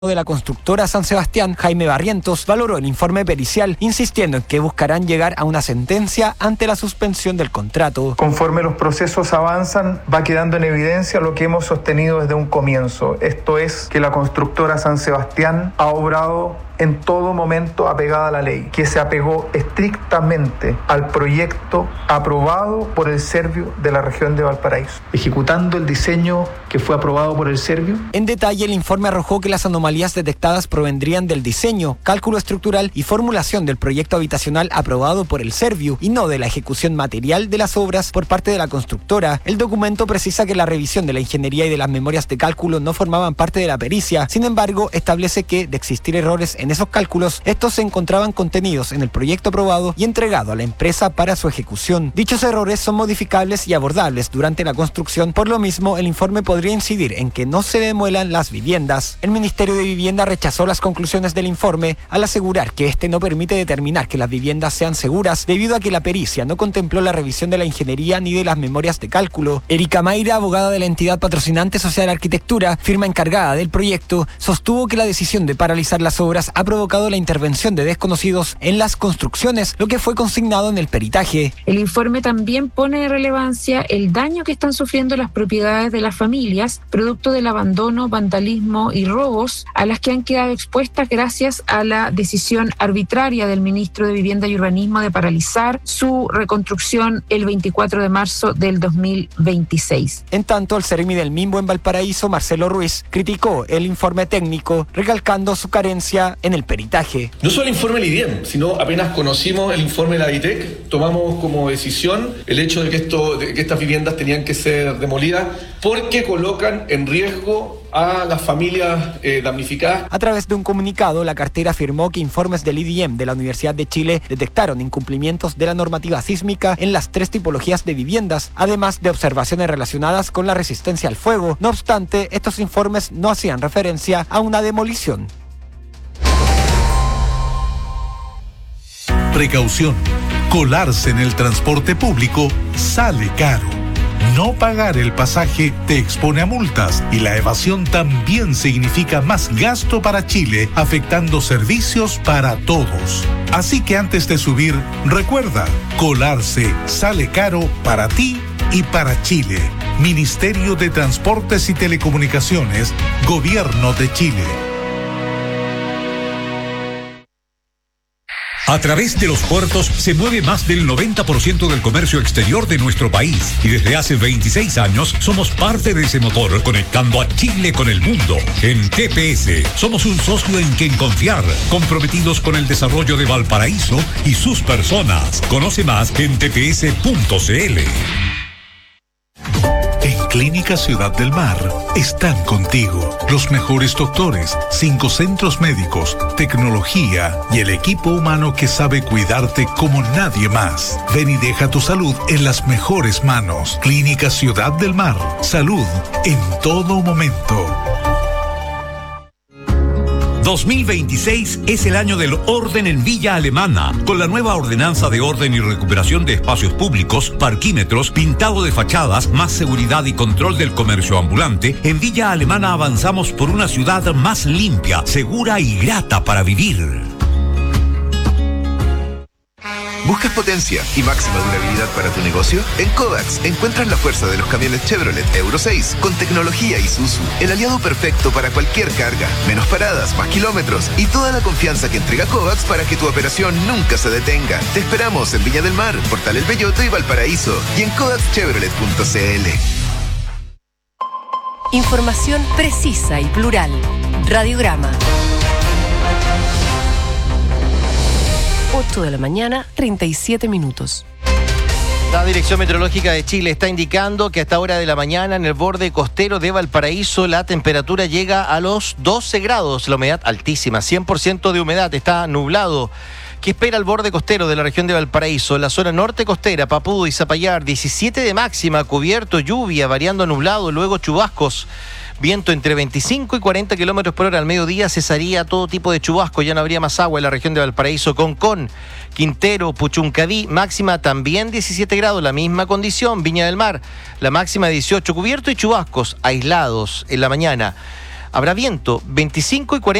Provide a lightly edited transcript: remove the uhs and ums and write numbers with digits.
de la constructora San Sebastián, Jaime Barrientos, valoró el informe pericial, insistiendo en que buscarán llegar a una sentencia ante la suspensión del contrato. Conforme los procesos avanzan, va quedando en evidencia lo que hemos sostenido desde un comienzo. Esto es que la constructora San Sebastián ha obrado en todo momento apegada a la ley, que se apegó estrictamente al proyecto aprobado por el Servio de la región de Valparaíso, ejecutando el diseño que fue aprobado por el Servio. En detalle, el informe arrojó que las anomalías detectadas provendrían del diseño, cálculo estructural y formulación del proyecto habitacional aprobado por el Servio y no de la ejecución material de las obras por parte de la constructora. El documento precisa que la revisión de la ingeniería y de las memorias de cálculo no formaban parte de la pericia. Sin embargo, establece que, de existir errores en esos cálculos, estos se encontraban contenidos en el proyecto aprobado y entregado a la empresa para su ejecución. Dichos errores son modificables y abordables durante la construcción, por lo mismo el informe podría incidir en que no se demuelan las viviendas. El Ministerio de Vivienda rechazó las conclusiones del informe al asegurar que este no permite determinar que las viviendas sean seguras debido a que la pericia no contempló la revisión de la ingeniería ni de las memorias de cálculo. Erika Mayra, abogada de la entidad patrocinante Social Arquitectura, firma encargada del proyecto, sostuvo que la decisión de paralizar las obras ha provocado la intervención de desconocidos en las construcciones, lo que fue consignado en el peritaje. El informe también pone en relevancia el daño que están sufriendo las propiedades de las familias, producto del abandono, vandalismo y robos a las que han quedado expuestas gracias a la decisión arbitraria del ministro de Vivienda y Urbanismo de paralizar su reconstrucción el 24 de marzo del 2026. En tanto, el Seremi del Minbo en Valparaíso, Marcelo Ruiz, criticó el informe técnico, recalcando su carencia en el peritaje. No solo el informe del IDIEM, sino apenas conocimos el informe de la DITEC, tomamos como decisión el hecho de que estas viviendas tenían que ser demolidas porque colocan en riesgo a las familias damnificadas. A través de un comunicado, la cartera afirmó que informes del IDIEM de la Universidad de Chile detectaron incumplimientos de la normativa sísmica en las 3 tipologías de viviendas, además de observaciones relacionadas con la resistencia al fuego. No obstante, estos informes no hacían referencia a una demolición. Precaución. Colarse en el transporte público sale caro. No pagar el pasaje te expone a multas y la evasión también significa más gasto para Chile, afectando servicios para todos. Así que antes de subir, recuerda, colarse sale caro para ti y para Chile. Ministerio de Transportes y Telecomunicaciones, Gobierno de Chile. A través de los puertos se mueve más del 90% del comercio exterior de nuestro país y desde hace 26 años somos parte de ese motor conectando a Chile con el mundo. En TPS somos un socio en quien confiar, comprometidos con el desarrollo de Valparaíso y sus personas. Conoce más en tps.cl. Clínica Ciudad del Mar están contigo. Los mejores doctores, 5 centros médicos, tecnología y el equipo humano que sabe cuidarte como nadie más. Ven y deja tu salud en las mejores manos. Clínica Ciudad del Mar. Salud en todo momento. 2026 es el año del orden en Villa Alemana, con la nueva ordenanza de orden y recuperación de espacios públicos, parquímetros, pintado de fachadas, más seguridad y control del comercio ambulante. En Villa Alemana avanzamos por una ciudad más limpia, segura y grata para vivir. ¿Buscas potencia y máxima durabilidad para tu negocio? En Kovacs encuentras la fuerza de los camiones Chevrolet Euro 6 con tecnología Isuzu, el aliado perfecto para cualquier carga, menos paradas, más kilómetros y toda la confianza que entrega Kovacs para que tu operación nunca se detenga. Te esperamos en Viña del Mar, Portal El Belloto y Valparaíso y en kovacschevrolet.cl. Información precisa y plural. Radiograma. 8 de la mañana, 37 minutos. La Dirección Meteorológica de Chile está indicando que a esta hora de la mañana en el borde costero de Valparaíso la temperatura llega a los 12 grados, la humedad altísima, 100% de humedad, está nublado. ¿Qué espera el borde costero de la región de Valparaíso? La zona norte costera, Papudo y Zapallar, 17 de máxima, cubierto, lluvia, variando a nublado, luego chubascos. Viento entre 25 y 40 kilómetros por hora. Al mediodía cesaría todo tipo de chubasco. Ya no habría más agua en la región de Valparaíso. Concón, Quintero, Puchuncaví, máxima también 17 grados. La misma condición. Viña del Mar, la máxima 18, cubierto y chubascos aislados en la mañana. Habrá viento 25 y 40